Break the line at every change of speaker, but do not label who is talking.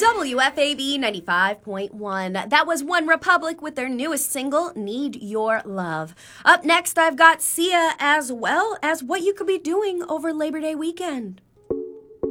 WFAB 95.1. That was One Republic with their newest single, Need Your Love. Up next, I've got Sia as well as what you could be doing over Labor Day weekend.